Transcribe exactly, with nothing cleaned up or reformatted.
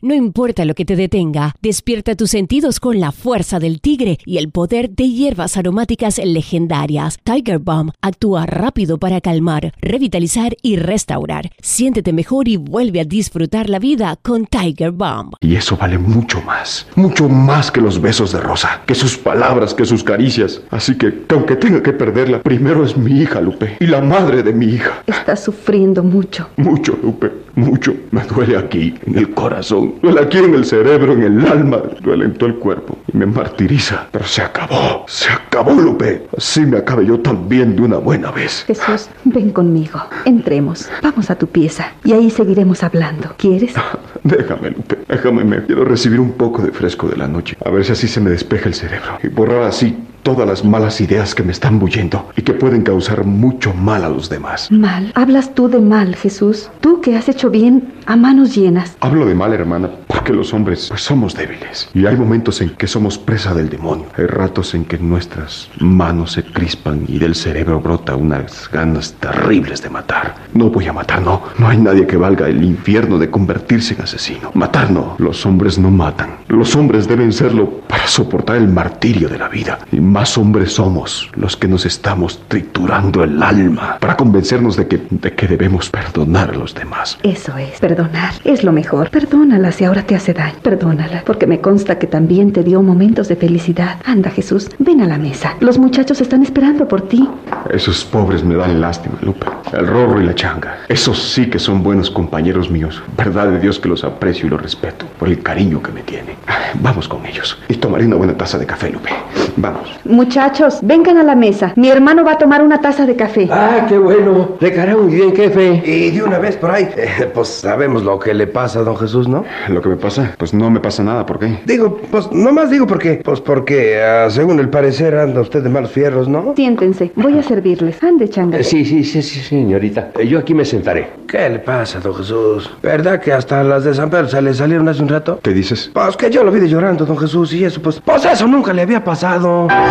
No importa lo que te detenga, despierta tus sentidos con la fuerza del tigre y el poder de hierbas aromáticas legendarias. Tiger Balm actúa rápido para calmar, revitalizar y restaurar. Siéntete mejor y vuelve a disfrutar la vida con Tiger Balm. Y eso vale mucho más, mucho más que los besos de Rosa, que sus palabras, que sus caricias. Así que, aunque tenga que perderla, primero es mi hija, Lupe, y la madre de mi hija. Estás sufriendo mucho. Mucho, Lupe, mucho. Me duele aquí, en el corazón, duele aquí en el cerebro, en el alma, duele en todo el cuerpo y me martiriza. Pero se acabó, se acabó, Lupe. Así me acabe yo también de una buena vez. Jesús, ven conmigo. Entremos. Vamos a tu pieza y ahí seguiremos hablando. ¿Quieres? Déjame, Lupe, déjame. Me quiero recibir un poco de fresco de la noche. A ver si así se me despeja el cerebro y borrar así todas las malas ideas que me están bulliendo y que pueden causar mucho mal a los demás. ¿Mal? ¿Hablas tú de mal, Jesús? Tú que has hecho bien a manos llenas. Hablo de mal, hermana, porque los hombres pues somos débiles y hay momentos en que somos presa del demonio. Hay ratos en que nuestras manos se crispan y del cerebro brota unas ganas terribles de matar. No voy a matar, no. No hay nadie que valga el infierno de convertirse en asesino. Matar no. Los hombres no matan. Los hombres deben serlo para soportar el martirio de la vida. Y más hombres somos los que nos estamos triturando el alma para convencernos de que, de que debemos perdonar a los demás. Eso es, perdonar. Es lo mejor. Perdónala si ahora te hace daño. Perdónala, porque me consta que también te dio momentos de felicidad. Anda, Jesús, ven a la mesa. Los muchachos están esperando por ti. Esos pobres me dan lástima, Lupe. El Rorro y la Changa. Esos sí que son buenos compañeros míos. Verdad de Dios que los aprecio y los respeto por el cariño que me tienen. Vamos con ellos. Y tomaré una buena taza de café, Lupe. Vamos. Muchachos, vengan a la mesa. Mi hermano va a tomar una taza de café. Ah, qué bueno. Le caerá muy bien, jefe. Y de una vez por ahí, eh, pues sabemos lo que le pasa a don Jesús, ¿no? ¿Lo que me pasa? Pues no me pasa nada. ¿Por qué? Digo, pues nomás digo porque, pues porque, uh, según el parecer, anda usted de malos fierros, ¿no? Siéntense, voy a servirles. Ande, Changa. Eh, sí, sí, sí, sí, señorita. Eh, yo aquí me sentaré. ¿Qué le pasa, don Jesús? ¿Verdad que hasta las de San Pedro se le salieron hace un rato? ¿Qué dices? Pues que yo lo vi de llorando, don Jesús, y eso, pues, pues eso nunca le había pasado.